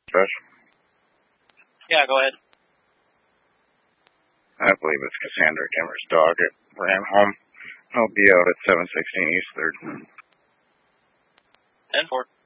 Special? Yeah, go ahead. I believe it's Cassandra Kimmer's dog. It ran home. He'll be out at 716 East 3rd. 10-4.